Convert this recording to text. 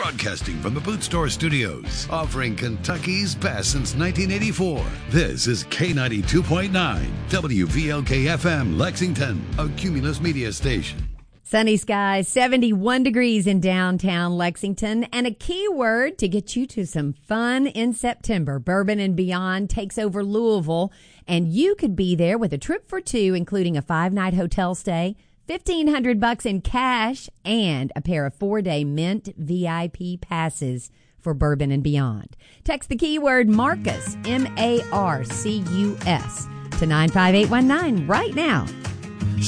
Broadcasting from the Boot Store Studios, offering Kentucky's best since 1984. This is K92.9, WVLK-FM, Lexington, a Cumulus media station. Sunny skies, 71 degrees in downtown Lexington, and a keyword to get you to some fun in September. Bourbon and Beyond takes over Louisville, and you could be there with a trip for two, including a 5-night hotel stay, $1,500 in cash, and a pair of 4-day Mint VIP passes for Bourbon and Beyond. Text the keyword Marcus, M-A-R-C-U-S, to 95819 right now.